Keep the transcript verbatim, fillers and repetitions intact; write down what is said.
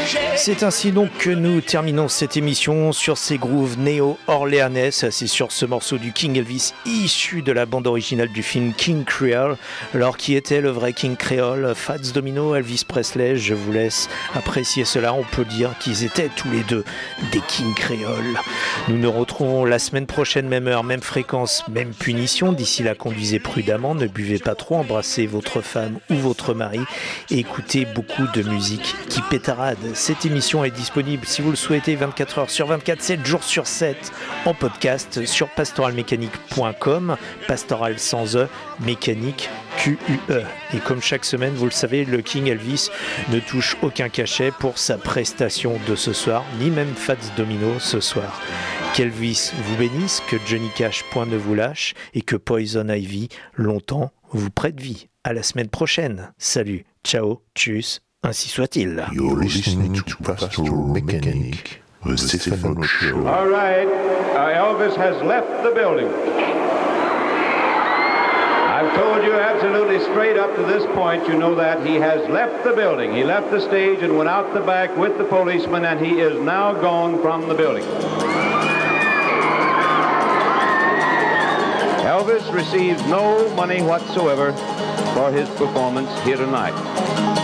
C'est ainsi donc que nous terminons cette émission sur ces grooves néo-orléanais. C'est sur ce morceau du King Elvis issu de la bande originale du film King Creole. Alors qui était le vrai King Creole? Fats Domino, Elvis Presley? Je vous laisse apprécier cela. On peut dire qu'ils étaient tous les deux des King Creole. Nous nous retrouvons la semaine prochaine, même heure, même fréquence, même punition. D'ici là, conduisez prudemment, ne buvez pas trop, embrassez votre femme ou votre mari et écoutez beaucoup de musique qui pétarade. Cette émission est disponible, si vous le souhaitez, vingt-quatre heures sur vingt-quatre, sept jours sur sept, en podcast sur pastoral mécanique point com, pastoral sans E, mécanique Q U E. Et comme chaque semaine, vous le savez, le King Elvis ne touche aucun cachet pour sa prestation de ce soir, ni même Fats Domino ce soir. Qu'Elvis vous bénisse, que Johnny Cash point ne vous lâche et que Poison Ivy longtemps vous prête vie. À la semaine prochaine. Salut, ciao, tchuss, ainsi soit-il. You're listening to Pastoral Mechanic, the Stefano Show. All right, uh, Elvis has left the building. I've told you absolutely straight up to this point, you know that he has left the building. He left the stage and went out the back with the policeman, and he is now gone from the building. Elvis receives no money whatsoever for his performance here tonight.